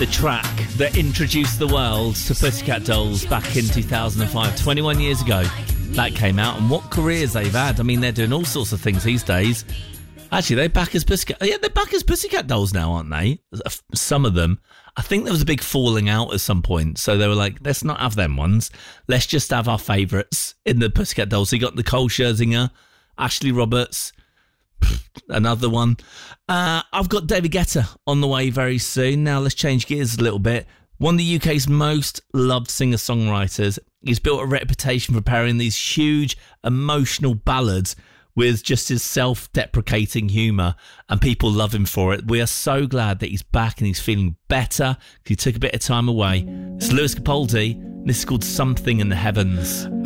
The track that introduced the world to Pussycat Dolls back in 2005, 21 years ago. That came out, and what careers they've had. I mean, they're doing all sorts of things these days. Actually, they're back as Pussycat. Yeah, they're back as Pussycat Dolls now, aren't they? Some of them. I think there was a big falling out at some point, so they were like, let's not have them ones. Let's just have our favourites in the Pussycat Dolls. So you got Nicole Scherzinger, Ashley Roberts, another one. I've got David Guetta on the way very soon. Now let's change gears a little bit. One of the UK's most loved singer-songwriters. He's built a reputation for pairing these huge emotional ballads with just his self-deprecating humour, and people love him for it. We are so glad that he's back and he's feeling better because he took a bit of time away. It's Lewis Capaldi. This is called Something in the Heavens.